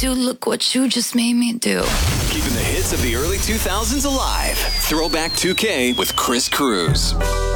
do. Look what you just made me do. Keeping the hits of the early 2000s alive. Throwback 2K with Chris Cruz.